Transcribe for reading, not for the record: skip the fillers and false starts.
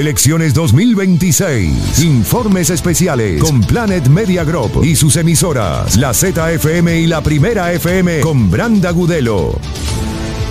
Elecciones 2026. Informes especiales con Planet Media Group y sus emisoras, la ZFM y la Primera FM con Branda Gudelo.